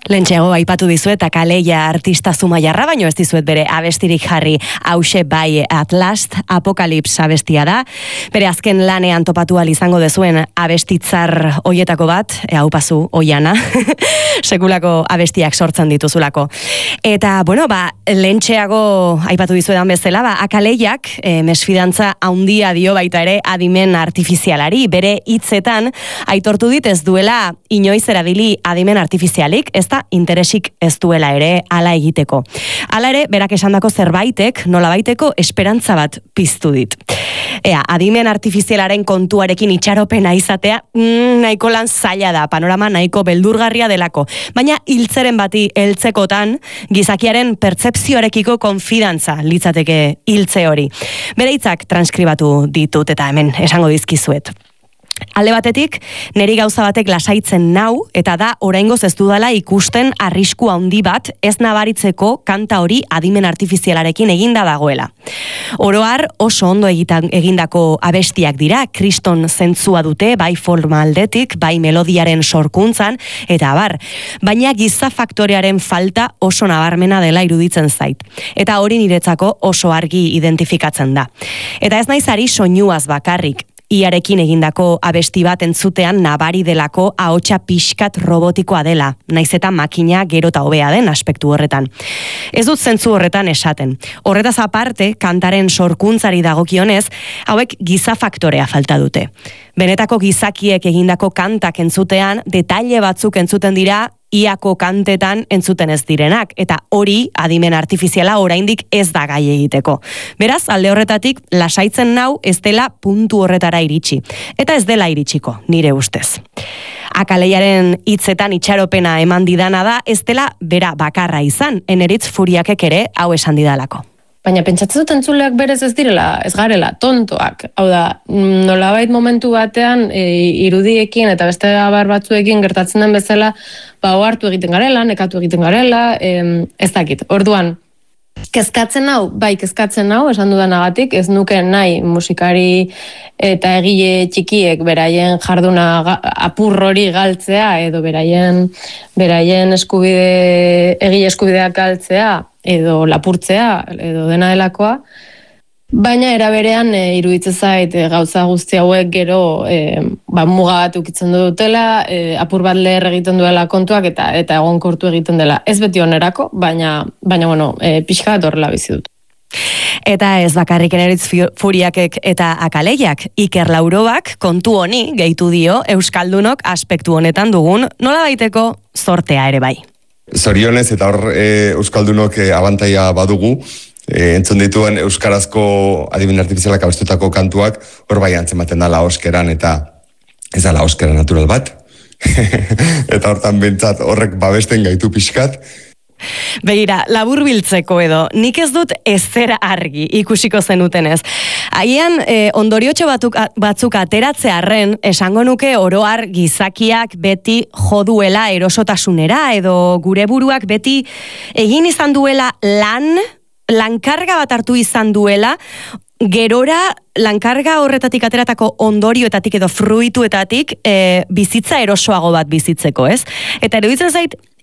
Lentxeago aipatu dizuet Akaleia artista Zumaiarra, baino ez dizuet bere abestirik jarri. Hauxe bai At Last Apokalips abestia da. Bere azken lanean topatu ahal izango dezuen abestitzar hoietako bat, hau pasu oiana, sekulako abestiak sortzen dituzulako. Eta, bueno, lentxeago aipatu dizuetan bezala, Akaleiak mesfidantza handia dio baita ere adimen artifizialari. Bere hitzetan aitortu dit ez duela inoiz erabili adimen artifizialik, ez da interesik ez duela ere hala egiteko. Hala ere, berak esandako zerbaitek, nolabaiteko esperantza bat piztu dit. Adimen artifizialaren kontuarekin itxaropena izatea, nahiko lan zaila da, panorama nahiko beldurgarria delako. Baina hiltzeren bati heltzekotan, gizakiaren pertzepzioarekiko konfidantza litzateke hiltze hori. Bere hitzak transkribatu ditut eta hemen esango dizkizuet. Alde batetik, neri gauza batek lasaitzen nau, eta da oraingoz ez dudala ikusten arrisku handi bat ez nabaritzeko kanta hori adimen artifizialarekin eginda dagoela. Oro har oso ondo egindako abestiak dira, kriston zentzua dute, bai forma aldetik, bai melodiaren sorkuntzan, eta baina giza faktorearen falta oso nabarmena dela iruditzen zait. Eta hori niretzako oso argi identifikatzen da. Eta ez naiz ari soinuaz bakarrik, iarekin egindako abesti bat entzutean nabari delako ahotsa pixkat robotikoa dela, naiz eta makina gero eta hobea den aspektu horretan. Ez dut zentzu horretan esaten. Horretaz aparte, kantaren sorkuntzari dagokionez, hauek giza faktorea falta dute. Benetako gizakiek egindako kantak entzutean, detaile batzuk entzuten dira, iako kantetan entzuten ez direnak, eta hori adimen artifiziala oraindik ez da gai egiteko. Beraz, alde horretatik, lasaitzen nau ez dela puntu horretara iritsi. Eta ez dela iritsiko, nire ustez. Akaleiaren hitzetan itxaropena eman didana da, ez dela bera bakarra izan, Eneritz Furiakek ere hau esan didalako. Baina pentsatzen dut entzuleak berez ez garela, tontoak. Hau da, nolabait momentu batean irudiekin eta beste abar batzuekin gertatzen den bezala, ohartu egiten garela, nekatu egiten garela, ez dakit. Orduan, kezkatzen hau, esan dudanagatik, ez nuke nahi musikari eta egile txikiek beraien jarduna apur hori galtzea, edo beraien egile eskubideak galtzea, edo lapurtzea, edo dena delakoa, baina era berean iruditzen zait gauza guzti hauek gero muga bat ukitzen dutela, apur bat leher egiten duela kontuak eta egonkortu egiten dela. Ez beti onerako, baina pixka bat horrela bizi dut. Eta ez bakarrik Eneritz Furiakek eta Akaleiak, Iker Laurobak kontu honi gehitu dio Euskaldunok aspektu honetan dugun nolabaiteko zortea ere bai. Zorionez eta hor Euskaldunok abantaia badugu, entzun dituen euskarazko adimen artifizialak abestutako kantuak hor bai antzematen da laoskeran eta ez da laoskera natural bat. Eta hortan bentsat horrek babesten gaitu pixkat. Begira, laburbiltzeko edo, nik ez dut ezer argi ikusiko zenutenez. Haian, ondoriotxo batzuk ateratzearren, esango nuke oroar gizakiak beti joduela erosotasunera, edo gure buruak beti egin izan duela lankarga bat hartu izan duela, gerora lankarga horretatik ateratako ondorioetatik edo fruituetatik bizitza erosoago bat bizitzeko, ez? Eta eruditzen zait,